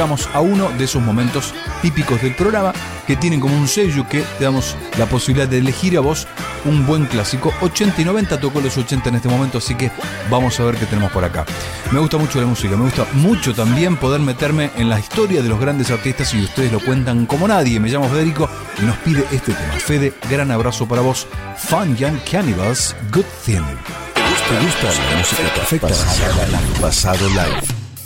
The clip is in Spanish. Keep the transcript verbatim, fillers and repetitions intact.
llegamos a uno de esos momentos típicos del programa que tienen como un sello que te damos la posibilidad de elegir a vos un buen clásico. ochenta y noventa, tocó los ochenta en este momento, así que vamos a ver qué tenemos por acá. Me gusta mucho la música, me gusta mucho también poder meterme en la historia de los grandes artistas y ustedes lo cuentan como nadie. Me llamo Federico y nos pide este tema. Fede, gran abrazo para vos. Fun Young Cannibals, Good Thing. ¿Te gusta la música perfecta? Pasado Live.